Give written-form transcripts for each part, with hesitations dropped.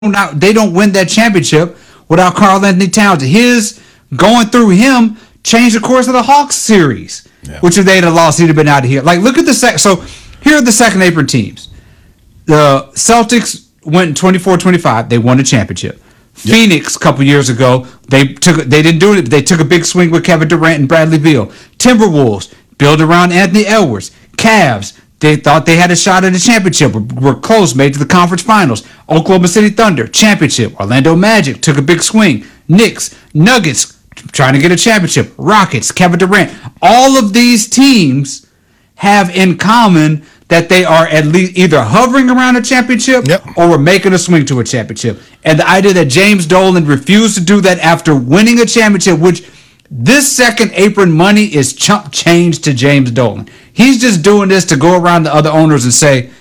don't win that championship without Karl Anthony Towns. His going through him changed the course of the Hawks series, which if they'd have lost, he'd have been out of here. Like, look at the So here are the second apron teams. The Celtics went in 24-25. They won the championship. Phoenix a couple years ago, they didn't do it. They took a big swing with Kevin Durant and Bradley Beal. Timberwolves built around Anthony Edwards. Cavs, they thought they had a shot at the championship. Were close, made to the conference finals. Oklahoma City Thunder, championship. Orlando Magic took a big swing. Knicks, Nuggets, trying to get a championship. Rockets, Kevin Durant. All of these teams have in common that they are at least either hovering around a championship or were making a swing to a championship. And the idea that James Dolan refused to do that after winning a championship, which this second apron money is chump change to James Dolan. He's just doing this to go around to other owners and say,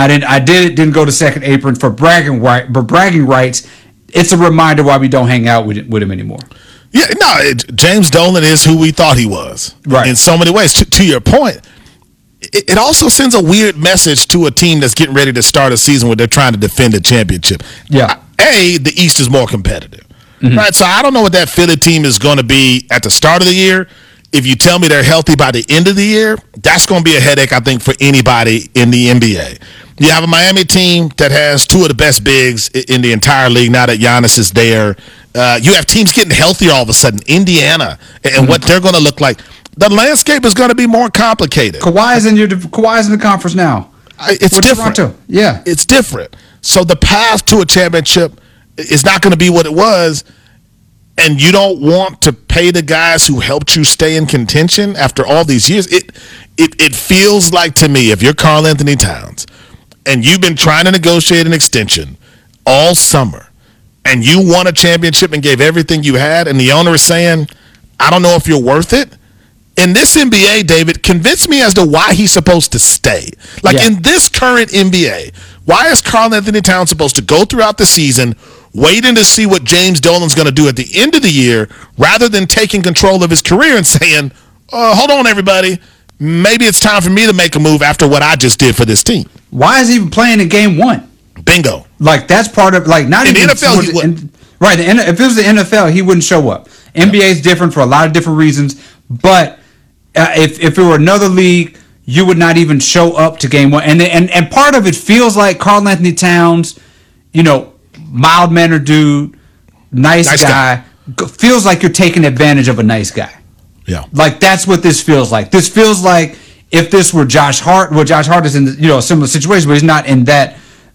didn't go to second apron for bragging rights. It's a reminder why we don't hang out with him anymore. Yeah, no, James Dolan is who we thought he was. Right. In so many ways. To your point, it also sends a weird message to a team that's getting ready to start a season where they're trying to defend a championship. Yeah. The East is more competitive. Mm-hmm. Right? So I don't know what that Philly team is going to be at the start of the year. If you tell me they're healthy by the end of the year, that's going to be a headache, I think, for anybody in the NBA. You have a Miami team that has two of the best bigs in the entire league now that Giannis is there. You have teams getting healthier all of a sudden. Indiana and what they're going to look like. The landscape is going to be more complicated. Kawhi's in the conference now. It's different. Toronto. Yeah. It's different. So the path to a championship is not going to be what it was, and you don't want to pay the guys who helped you stay in contention after all these years. It feels like to me, if you're Karl Anthony Towns and you've been trying to negotiate an extension all summer and you won a championship and gave everything you had, and the owner is saying, I don't know if you're worth it. In this NBA, David, convince me as to why he's supposed to stay. In this current NBA, why is Karl Anthony Towns supposed to go throughout the season waiting to see what James Dolan's going to do at the end of the year rather than taking control of his career and saying, hold on, everybody, maybe it's time for me to make a move after what I just did for this team? Why is he even playing in game one? Bingo. That's part of, not in even... In the NFL, he wouldn't. Right, if it was the NFL, he wouldn't show up. NBA is different for a lot of different reasons, but if it were another league, you would not even show up to game one. And part of it feels like Karl Anthony Towns, mild-mannered dude, nice guy, feels like you're taking advantage of a nice guy. Yeah. That's what this feels like. This feels like if this were Josh Hart, Josh Hart is in a similar situation, but he's not in that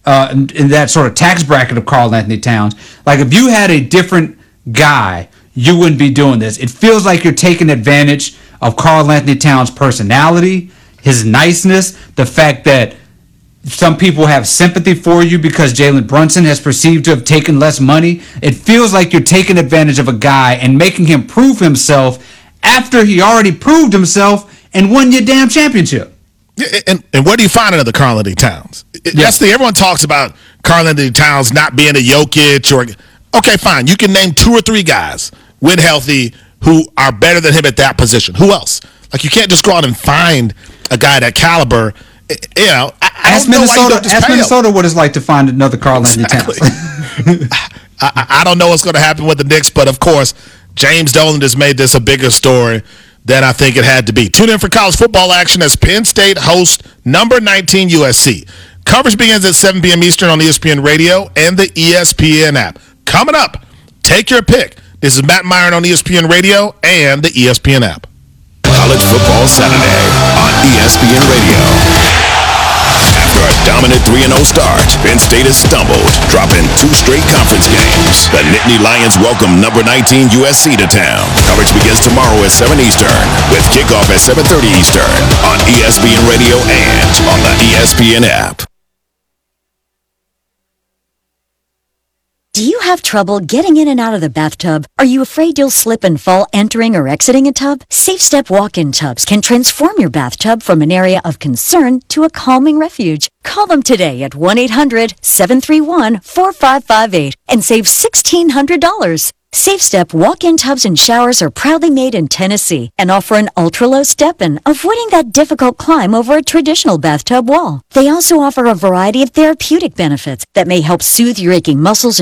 sort of tax bracket of Karl Anthony Towns. If you had a different guy, you wouldn't be doing this. It feels like you're taking advantage of Karl Anthony Towns' personality, his niceness, the fact that some people have sympathy for you because Jalen Brunson has perceived to have taken less money. It feels like you're taking advantage of a guy and making him prove himself after he already proved himself and won your damn championship. Yeah, and where do you find another Karl Anthony Towns? That's the everyone talks about Karl Anthony Towns not being a Jokic okay, fine. You can name two or three guys when healthy who are better than him at that position. Who else? You can't just go out and find a guy that caliber. Ask Minnesota what it's like to find another Karl Anthony Towns. I don't know what's going to happen with the Knicks, but of course, James Dolan has made this a bigger story than I think it had to be. Tune in for college football action as Penn State hosts number 19 USC. Coverage begins at 7 p.m. Eastern on ESPN Radio and the ESPN app. Coming up, take your pick. This is Matt Myron on ESPN Radio and the ESPN app. College Football Saturday on ESPN Radio. After a dominant 3-0 start, Penn State has stumbled, dropping 2 straight conference games. The Nittany Lions welcome number 19 USC to town. Coverage begins tomorrow at 7 Eastern, with kickoff at 7:30 Eastern on ESPN Radio and on the ESPN app. Do you have trouble getting in and out of the bathtub? Are you afraid you'll slip and fall entering or exiting a tub? Safe Step walk-in tubs can transform your bathtub from an area of concern to a calming refuge. Call them today at 1-800-731-4558 and save $1,600. Safe Step walk-in tubs and showers are proudly made in Tennessee and offer an ultra-low step-in, avoiding that difficult climb over a traditional bathtub wall. They also offer a variety of therapeutic benefits that may help soothe your aching muscles